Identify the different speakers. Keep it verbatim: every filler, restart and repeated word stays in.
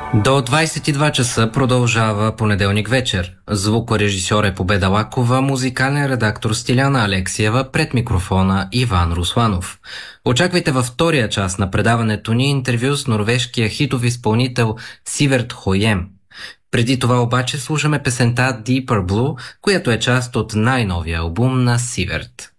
Speaker 1: До двадесет и два часа продължава понеделник вечер. Звукорежисьор е Победа Лакова, музикален редактор Стиляна Алексиева, пред микрофона Иван Русланов. Очаквайте във втория част на предаването ни интервю с норвежкия хитов изпълнител Сиверт Хоем. Преди това обаче слушаме песента Deeper Blue, която е част от най-новия албум на Сиверт.